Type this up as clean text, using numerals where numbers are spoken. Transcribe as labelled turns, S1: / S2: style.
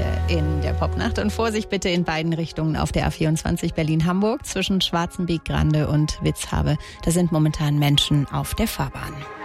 S1: hier in der Popnacht. Und Vorsicht bitte in beiden Richtungen auf der A24 Berlin-Hamburg zwischen Schwarzenbeek, Grande und Witzhabe. Da sind momentan Menschen auf der Fahrbahn.